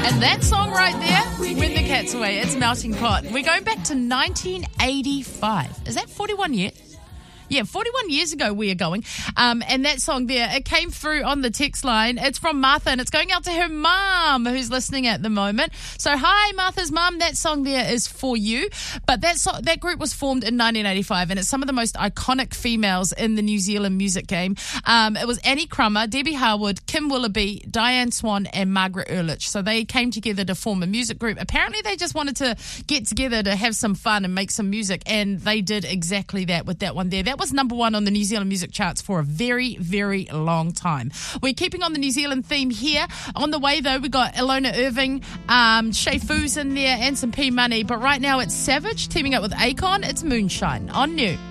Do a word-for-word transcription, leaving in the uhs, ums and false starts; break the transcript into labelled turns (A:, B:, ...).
A: And that song right there, When the Cat's Away, it's Melting Pot. We're going back to nineteen eighty-five. Is that forty-one years? Yeah, forty-one years ago we are going. Um, and that song there, it came through on the text line. It's from Martha, and it's going out to her mum who's listening at the moment. So, hi, Martha's mum. That song there is for you. But that so- that group was formed in nineteen eighty-five, and it's some of the most iconic females in the New Zealand music game. Um, it was Annie Crummer, Debbie Harwood, Kim Willoughby, Diane Swan, and Margaret Ehrlich. So they came together to form a music group. Apparently, they just wanted to get together to have some fun and make some music, and they did exactly that with that one there. That was number one on the New Zealand music charts for a very, very long time. We're keeping on the New Zealand theme here. On the way, though, we got Ilona Irving, um, Shay Foos in there, and some P Money. But right now, it's Savage teaming up with Akon. It's Moonshine on New.